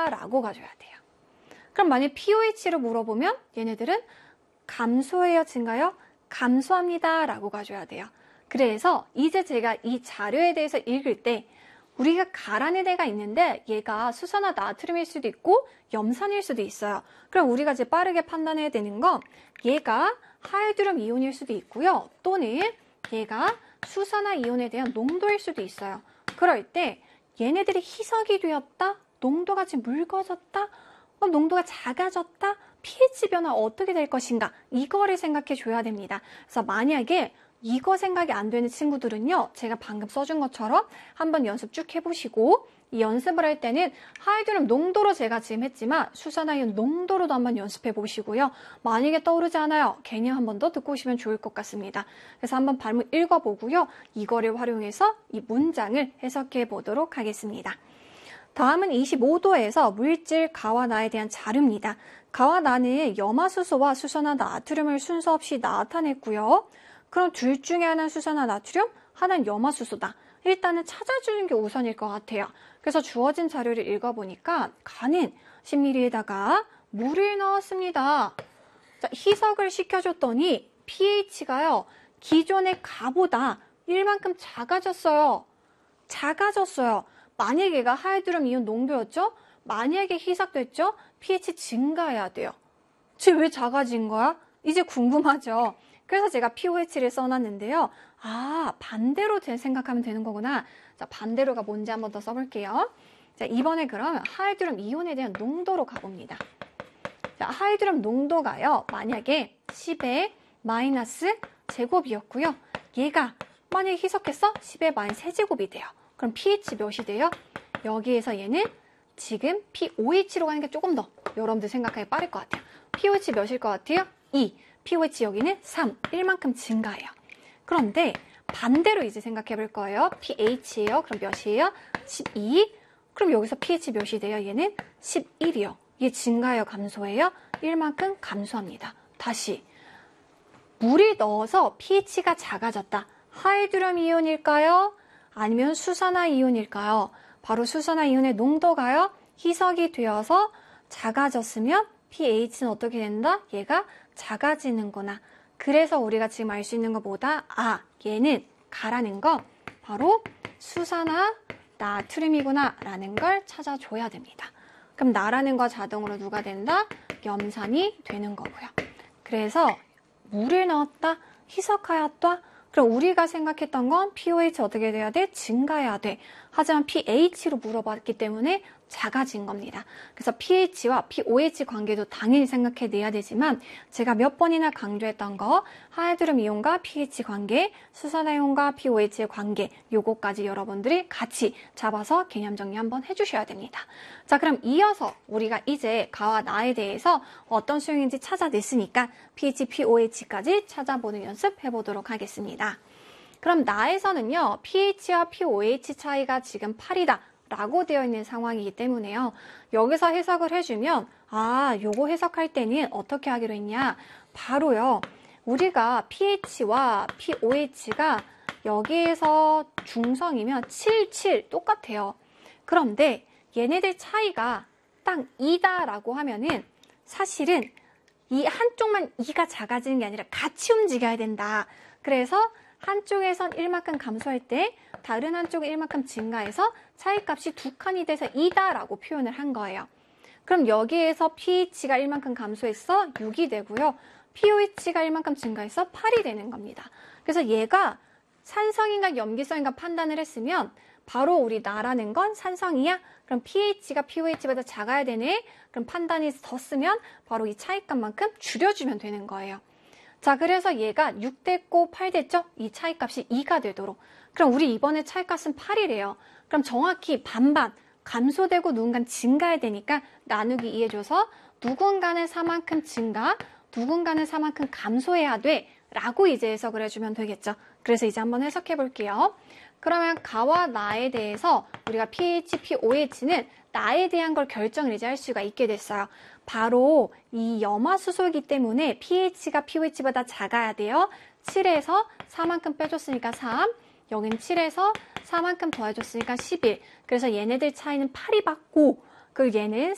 라고 가져야 돼요. 그럼 만약 pOH를 물어보면 얘네들은 감소해요, 증가요? 감소합니다 라고 가져야 돼요. 그래서 이제 제가 이 자료에 대해서 읽을 때 우리가 가라는 애가 있는데 얘가 수산화 나트륨일 수도 있고 염산일 수도 있어요. 그럼 우리가 이제 빠르게 판단해야 되는 건 얘가 하이드듐 이온일 수도 있고요. 또는 얘가 수산화 이온에 대한 농도일 수도 있어요. 그럴 때 얘네들이 희석이 되었다? 농도가 지금 묽어졌다? 농도가 작아졌다? pH 변화 어떻게 될 것인가? 이거를 생각해 줘야 됩니다. 그래서 만약에 이거 생각이 안 되는 친구들은요, 제가 방금 써준 것처럼 한번 연습 쭉 해보시고, 이 연습을 할 때는 하이드듐 농도로 제가 지금 했지만 수산화이온 농도로도 한번 연습해 보시고요. 만약에 떠오르지 않아요, 개념 한 번 더 듣고 오시면 좋을 것 같습니다. 그래서 한번 발문 읽어보고요, 이거를 활용해서 이 문장을 해석해 보도록 하겠습니다. 다음은 25도에서 물질 가와 나에 대한 자료입니다. 가와 나는 염화수소와 수산화 나트륨을 순서 없이 나타냈고요. 그럼 둘 중에 하나는 수산화 나트륨, 하나는 염화수소다. 일단은 찾아주는 게 우선일 것 같아요. 그래서 주어진 자료를 읽어보니까 가는 10ml에다가 물을 넣었습니다. 자, 희석을 시켜줬더니 pH가요, 기존의 가보다 1만큼 작아졌어요. 작아졌어요. 만약에 얘가 하이드듐 이온 농도였죠? 만약에 희석됐죠? pH 증가해야 돼요. 지금 왜 작아진 거야? 이제 궁금하죠? 그래서 제가 pOH를 써놨는데요. 아, 반대로 생각하면 되는 거구나. 자, 반대로가 뭔지 한번 더 써볼게요. 자, 이번에 그러면 하이드듐 이온에 대한 농도로 가봅니다. 자, 하이드듐 농도가요, 만약에 10의 마이너스 제곱이었고요. 얘가 만약에 희석했어? 10의 마이너스 세제곱이 돼요. 그럼 pH 몇이 돼요? 여기에서 얘는 지금 pOH로 가는 게 조금 더 여러분들 생각하기 빠를 것 같아요. pOH 몇일 것 같아요? 2. pOH 여기는 3. 1만큼 증가해요. 그런데 반대로 이제 생각해 볼 거예요. pH예요. 그럼 몇이에요? 12. 그럼 여기서 pH 몇이 돼요? 얘는 11이요. 얘 증가해요? 감소해요? 1만큼 감소합니다. 다시. 물이 넣어서 pH가 작아졌다. 하이드듐 이온일까요? 아니면 수산화 이온일까요? 바로 수산화 이온의 농도가요, 희석이 되어서 작아졌으면 pH는 어떻게 된다? 얘가 작아지는구나. 그래서 우리가 지금 알 수 있는 것보다 얘는 가라는 거 바로 수산화 나트륨이구나 라는 걸 찾아줘야 됩니다. 그럼 나라는 거 자동으로 누가 된다? 염산이 되는 거고요. 그래서 물을 넣었다, 희석하였다. 그럼 우리가 생각했던 건 pOH 어떻게 돼야 돼? 증가해야 돼. 하지만 pH로 물어봤기 때문에 작아진 겁니다. 그래서 pH와 pOH 관계도 당연히 생각해내야 되지만 제가 몇 번이나 강조했던 거 하이드듐 이온과 pH 관계, 수산화 이온과 pOH의 관계 요거까지 여러분들이 같이 잡아서 개념 정리 한번 해주셔야 됩니다. 자, 그럼 이어서 우리가 이제 가와 나에 대해서 어떤 수용인지 찾아냈으니까 pH, pOH까지 찾아보는 연습 해보도록 하겠습니다. 그럼 나에서는요, pH와 pOH 차이가 지금 8이다. 라고 되어 있는 상황이기 때문에요. 여기서 해석을 해주면 요거 해석할 때는 어떻게 하기로 했냐. 바로요. 우리가 pH와 pOH가 여기에서 중성이면 7, 7 똑같아요. 그런데 얘네들 차이가 딱 2다 라고 하면은 사실은 이 한쪽만 2가 작아지는 게 아니라 같이 움직여야 된다. 그래서 한쪽에선 1만큼 감소할 때 다른 한쪽은 1만큼 증가해서 차이값이 2칸이 돼서 2다 라고 표현을 한 거예요. 그럼 여기에서 pH가 1만큼 감소해서 6이 되고요. pOH가 1만큼 증가해서 8이 되는 겁니다. 그래서 얘가 산성인가 염기성인가 판단을 했으면 바로 우리 나라는 건 산성이야? 그럼 pH가 pOH보다 작아야 되네? 그럼 판단이 더 쓰면 바로 이 차이값만큼 줄여주면 되는 거예요. 자, 그래서 얘가 6 됐고 8 됐죠? 이 차이값이 2가 되도록. 그럼 우리 이번에 차이값은 8이래요. 그럼 정확히 반반 감소되고 누군가는 증가해야 되니까 나누기 2 해줘서 누군가는 4만큼 증가, 누군가는 4만큼 감소해야 돼 라고 이제 해석을 해주면 되겠죠. 그래서 이제 한번 해석해 볼게요. 그러면 가와 나에 대해서 우리가 pH, pOH는 나에 대한 걸 결정을 이제 할 수가 있게 됐어요. 바로 이 염화수소이기 때문에 pH가 pOH보다 작아야 돼요. 7에서 4만큼 빼줬으니까 3, 여기는 7에서 4만큼 더해줬으니까 11. 그래서 얘네들 차이는 8이 받고, 그리고 얘는